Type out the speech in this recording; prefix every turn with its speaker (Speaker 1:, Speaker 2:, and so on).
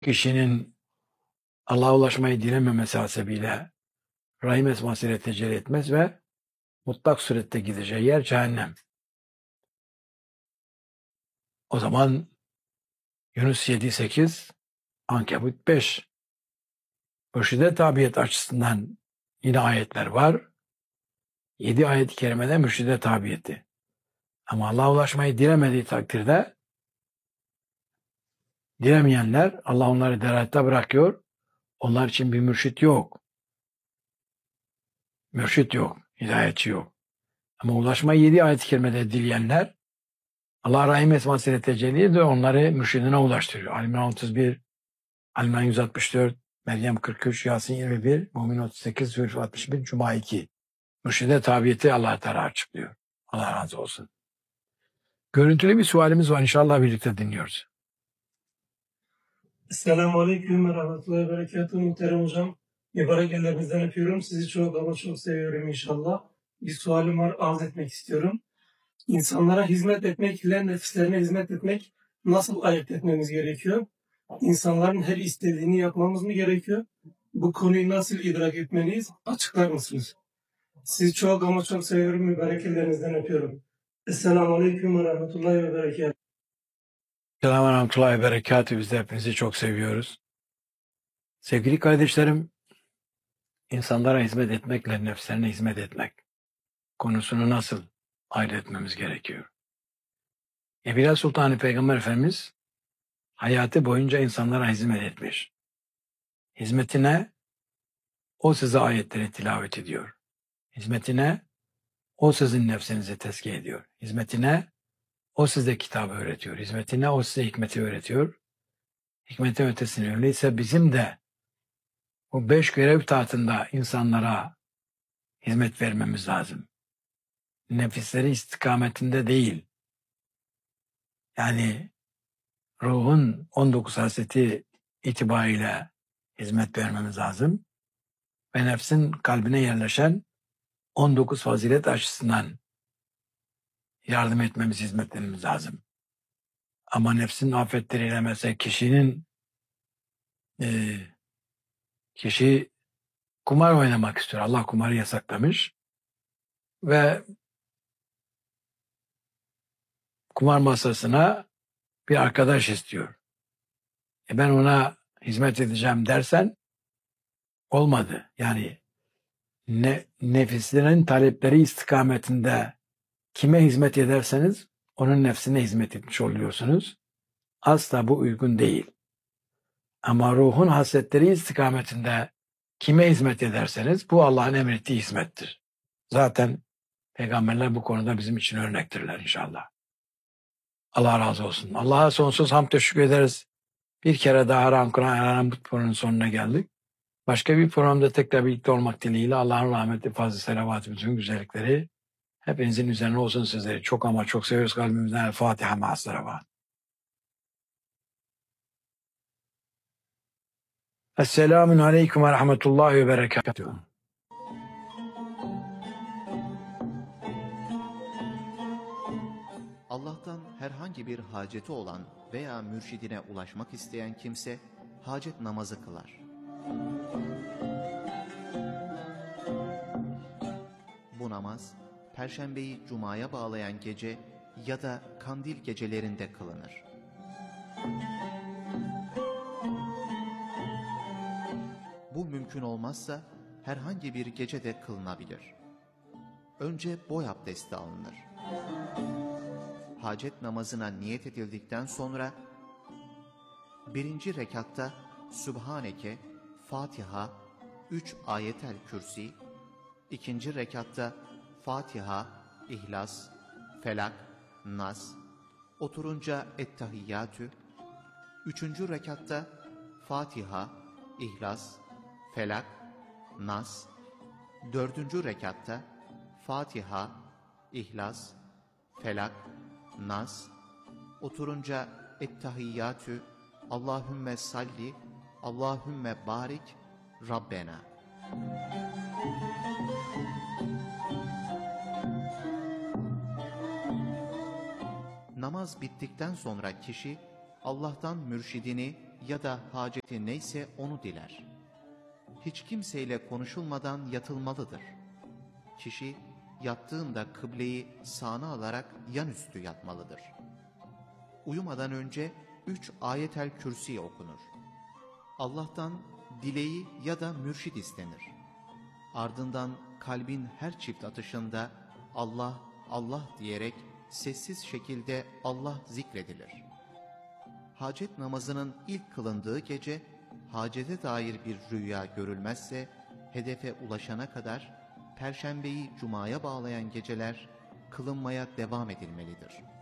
Speaker 1: kişinin Allah'a ulaşmayı dilememesi hasebiyle Rahim esmasıyla tecelli etmez ve mutlak surette gideceği yer cehennem. O zaman Yunus 7-8, Ankebut 5. Mürşide tabiyet açısından yine ayetler var. 7 ayet-i kerimede mürşide tabiyeti. Ama Allah'a ulaşmayı dilemediği takdirde dilemeyenler Allah onları delalette bırakıyor. Onlar için bir mürşit yok. Mürşit yok. Hidayetçi yok. Ama ulaşmayı 7 ayet-i kerimede dileyenler Allah Rahim esmasıyla tecelli ediyor. Onları mürşidine ulaştırıyor. Al-İmran 31, Al-İmran 164, Meryem 43, Yasin 21, Mümin 38, Zülfü 61, Cuma 2. Mürşide tabiyeti Allah Teala açıklıyor. Allah razı olsun. Görüntülü bir sualimiz var. İnşallah birlikte dinliyoruz.
Speaker 2: Esselamu Aleyküm ve Rahmetullahi ve Berekatuhu. Muhterem hocam, mübarek ellerinizden öpüyorum. Sizi çok ama çok seviyorum inşallah. Bir sualim var, arz etmek istiyorum. İnsanlara hizmet etmek ile nefislerine hizmet etmek nasıl ayırt etmemiz gerekiyor? İnsanların her istediğini yapmamız mı gerekiyor? Bu konuyu nasıl idrak etmeliyiz? Açıklar mısınız? Sizi çok ama çok seviyorum. Mübarek ellerinizden öpüyorum. Esselamu Aleyküm ve Rahmetullahi ve Berekatuhu.
Speaker 1: Selamun Aleyküm ve Berekatuhu. Biz de hepinizi çok seviyoruz. Sevgili kardeşlerim, insanlara hizmet etmekle nefslerine hizmet etmek konusunu nasıl ayırt etmemiz gerekiyor? Evliya Sultanı Peygamber Efendimiz hayatı boyunca insanlara hizmet etmiş. Hizmetine o size ayetleri tilavet ediyor. Hizmetine o sizin nefsinizi tezkiye ediyor. Hizmetine o size kitabı öğretiyor. Hizmetine o size hikmeti öğretiyor. Hikmetin ötesini öyleyse bizim de bu 5 görev tahtında insanlara hizmet vermemiz lazım. Nefisleri istikametinde değil. Yani ruhun 19 hasreti itibariyle hizmet vermemiz lazım. Ve nefsin kalbine yerleşen 19 fazilet açısından yardım etmemiz, hizmet etmemiz lazım. Ama nefsin afetleriyle mesela kişi kumar oynamak istiyor. Allah kumarı yasaklamış. Ve kumar masasına bir arkadaş istiyor. Ben ona hizmet edeceğim dersen olmadı. Yani nefislerin talepleri istikametinde kime hizmet ederseniz onun nefsine hizmet etmiş oluyorsunuz. Asla bu uygun değil. Ama ruhun hasletleri istikametinde kime hizmet ederseniz bu Allah'ın emrettiği hizmettir. Zaten peygamberler bu konuda bizim için örnektirler inşallah. Allah razı olsun. Allah'a sonsuz hamd teşekkür ederiz. Bir kere daha Kur'an bu programın sonuna geldik. Başka bir programda tekrar birlikte olmak dileğiyle Allah'ın rahmeti, fazla selavatı, bütün güzellikleri hepinizin üzerine olsun sizleri. Çok ama çok seviyoruz kalbimizden. El Fatiha ma'as-selavat. Esselamun aleyküm ve rahmetullahi ve berekatuhu.
Speaker 3: Allah'tan herhangi bir haceti olan veya mürşidine ulaşmak isteyen kimse hacet namazı kılar. Bu namaz, Perşembeyi Cuma'ya bağlayan gece ya da kandil gecelerinde kılınır. Bu mümkün olmazsa herhangi bir gecede kılınabilir. Önce boy abdesti alınır. Hacet namazına niyet edildikten sonra birinci rekatta Sübhaneke, Fatiha, 3 ayetel kürsi, ikinci rekatta Fatiha, İhlas, Felak, Nas, oturunca Ettehiyyatü, üçüncü rekatta Fatiha, İhlas, Felak, Nas, dördüncü rekatta Fatiha, İhlas, Felak, Nas, oturunca Ettehiyyatü, Allahümme salli, Allahümme barik, Rabbena. Namaz bittikten sonra kişi Allah'tan mürşidini ya da haceti neyse onu diler. Hiç kimseyle konuşulmadan yatılmalıdır. Kişi yattığında kıbleyi sağına alarak yanüstü yatmalıdır. Uyumadan önce 3 ayetel kürsi okunur. Allah'tan dileği ya da mürşid istenir. Ardından kalbin her çift atışında Allah, Allah diyerek sessiz şekilde Allah zikredilir. Hacet namazının ilk kılındığı gece, hacete dair bir rüya görülmezse, hedefe ulaşana kadar, Perşembeyi Cuma'ya bağlayan geceler kılınmaya devam edilmelidir.